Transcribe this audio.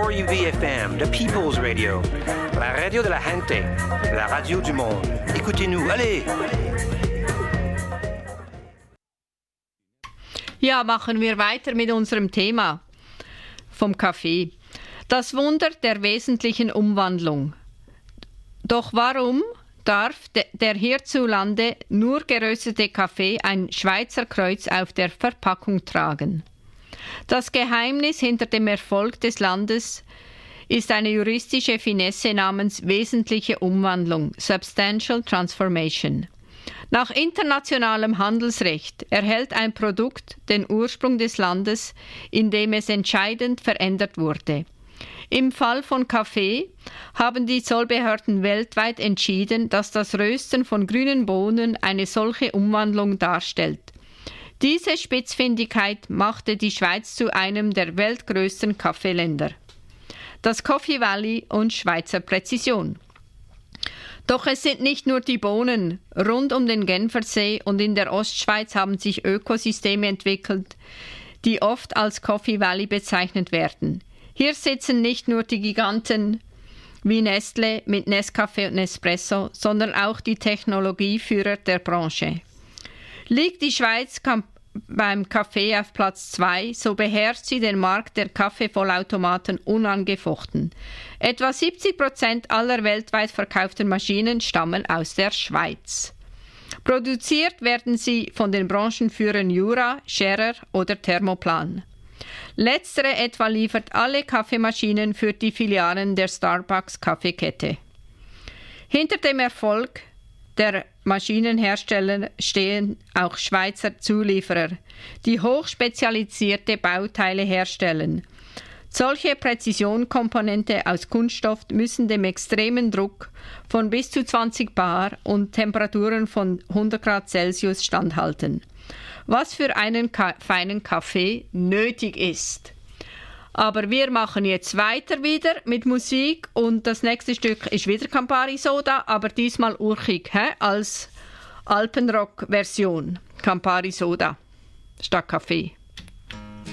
WRUV-FM, the People's Radio. La radio de la gente, la radio du monde. Écoutez-nous, allez! Ja, machen wir weiter mit unserem Thema vom Kaffee. Das Wunder der wesentlichen Umwandlung. Doch warum darf der hierzulande nur geröstete Kaffee ein Schweizer Kreuz auf der Verpackung tragen? Das Geheimnis hinter dem Erfolg des Landes ist eine juristische Finesse namens wesentliche Umwandlung, Substantial Transformation. Nach internationalem Handelsrecht erhält ein Produkt den Ursprung des Landes, in dem es entscheidend verändert wurde. Im Fall von Kaffee haben die Zollbehörden weltweit entschieden, dass das Rösten von grünen Bohnen eine solche Umwandlung darstellt. Diese Spitzfindigkeit machte die Schweiz zu einem der weltgrößten Kaffeeländer. Das Coffee Valley und Schweizer Präzision. Doch es sind nicht nur die Bohnen. Rund um den Genfersee und in der Ostschweiz haben sich Ökosysteme entwickelt, die oft als Coffee Valley bezeichnet werden. Hier sitzen nicht nur die Giganten wie Nestlé mit Nescafé und Nespresso, sondern auch die Technologieführer der Branche. Liegt die Schweiz beim Kaffee auf Platz 2, so beherrscht sie den Markt der Kaffeevollautomaten unangefochten. Etwa 70% aller weltweit verkauften Maschinen stammen aus der Schweiz. Produziert werden sie von den Branchenführern Jura, Scherer oder Thermoplan. Letztere etwa liefert alle Kaffeemaschinen für die Filialen der Starbucks-Kaffeekette. Hinter dem Erfolg der Maschinenhersteller stehen auch Schweizer Zulieferer, die hochspezialisierte Bauteile herstellen. Solche Präzisionkomponente aus Kunststoff müssen dem extremen Druck von bis zu 20 bar und Temperaturen von 100 Grad Celsius standhalten, was für einen feinen Kaffee nötig ist. Aber wir machen jetzt weiter wieder mit Musik und das nächste Stück ist wieder Campari Soda, aber diesmal urchig, als Alpenrock-Version. Campari Soda statt Kaffee.